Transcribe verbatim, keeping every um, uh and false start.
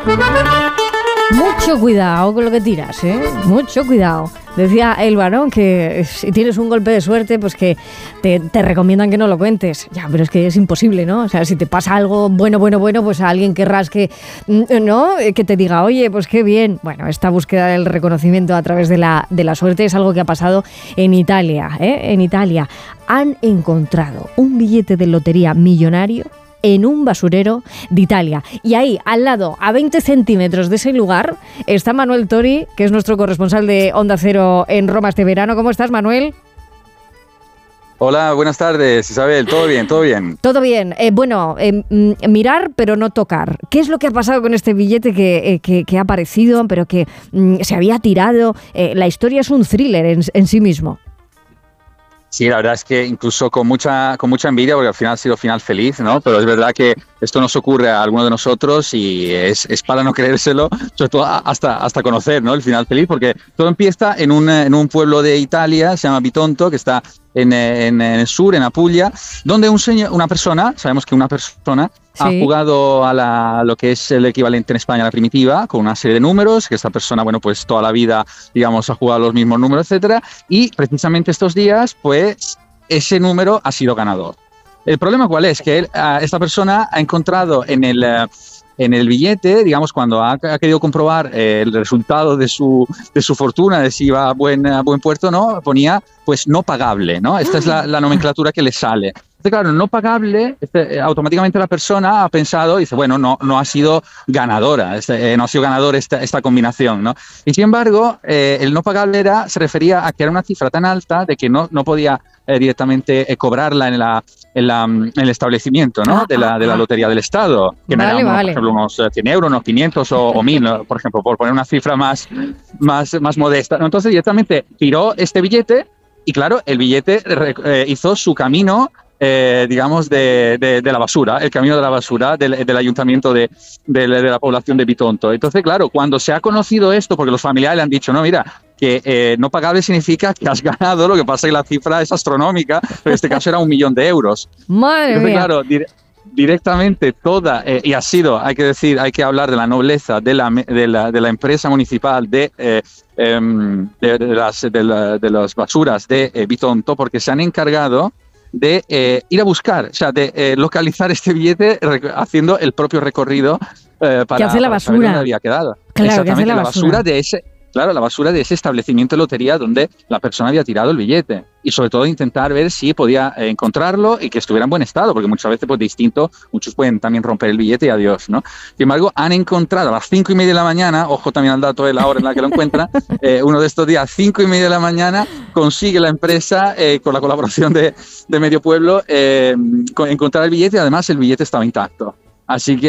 Mucho cuidado con lo que tiras, ¿eh? Mucho cuidado. Decía Elba, ¿no? Que si tienes un golpe de suerte, pues que te, te recomiendan que no lo cuentes. Ya, pero es que es imposible, ¿no? O sea, si te pasa algo bueno, bueno, bueno, pues a alguien querrás que, ¿no? Que te diga, oye, pues qué bien. Bueno, esta búsqueda del reconocimiento a través de la, de la suerte es algo que ha pasado en Italia, ¿eh? En Italia han encontrado un billete de lotería millonario en un basurero de Italia. Y ahí, al lado, a veinte centímetros de ese lugar, está Manuel Tori, que es nuestro corresponsal de Onda Cero en Roma este verano. ¿Cómo estás, Manuel? Hola, buenas tardes, Isabel. ¿Todo bien? ¿Todo bien? Todo bien. Eh, bueno, eh, mirar pero no tocar. ¿Qué es lo que ha pasado con este billete que, eh, que, que ha aparecido, pero que mm, se había tirado? Eh, la historia es un thriller en, en sí mismo. Sí, la verdad es que incluso con mucha, con mucha envidia, porque al final ha sido final feliz, ¿no? Pero es verdad que esto nos ocurre a alguno de nosotros y es, es para no creérselo, sobre todo hasta, hasta conocer, ¿no? El final feliz, porque todo empieza en un, en un pueblo de Italia, se llama Bitonto, que está en, en, en el sur, en Apulia, donde un señor, una persona, sabemos que una persona sí. ha jugado a, la, a lo que es el equivalente en España a la primitiva, con una serie de números, que esta persona, bueno, pues toda la vida, digamos, ha jugado los mismos números, etcétera, y precisamente estos días, pues, ese número ha sido ganador. El problema cuál es, que él, esta persona ha encontrado en el, en el billete, digamos, cuando ha, ha querido comprobar eh, el resultado de su, de su fortuna, de si iba a buen, a buen puerto, ¿no? Ponía, pues, no pagable, ¿no? Esta es la, la nomenclatura que le sale. Entonces, claro, no pagable, este, automáticamente la persona ha pensado y dice, bueno, no, no ha sido ganadora, este, eh, no ha sido ganador esta, esta combinación, ¿no? Y sin embargo, eh, el no pagable era, se refería a que era una cifra tan alta de que no, no podía eh, directamente eh, cobrarla en, la, en, la, en el establecimiento, ¿no? De la, de la Lotería del Estado, que vale, no eran, vale. por ejemplo, unos cien euros, unos quinientos o, o mil, ¿no? Por ejemplo, por poner una cifra más, más, más modesta, ¿no? Entonces, directamente tiró este billete y, claro, el billete eh, hizo su camino, Eh, digamos, de, de, de la basura, el camino de la basura del, del ayuntamiento de, de, de la población de Bitonto. Entonces, claro, cuando se ha conocido esto, porque los familiares le han dicho, no, mira, que eh, no pagable significa que has ganado, lo que pasa es que la cifra es astronómica, pero en este caso era un millón de euros. Madre Entonces, mía. claro, dire, directamente toda, eh, y ha sido, hay que decir, hay que hablar de la nobleza de la, de la, de la empresa municipal de, eh, eh, de, de, las, de, la, de las basuras de eh, Bitonto, porque se han encargado de eh, ir a buscar, o sea, de eh, localizar este billete haciendo el propio recorrido eh, para, ¿Qué hace la para saber basura? dónde había quedado. Claro, exactamente, ¿qué hace la la basura? basura de ese, claro, la basura de ese establecimiento de lotería donde la persona había tirado el billete. Y sobre todo intentar ver si podía eh, encontrarlo y que estuviera en buen estado, porque muchas veces, pues distinto, muchos pueden también romper el billete y adiós, ¿no? Sin embargo, han encontrado a las cinco y media de la mañana, ojo también al dato de la hora en la que lo encuentran, eh, uno de estos días, cinco y media de la mañana, consigue la empresa, eh, con la colaboración de, de Medio Pueblo, eh, encontrar el billete y además el billete estaba intacto. Así que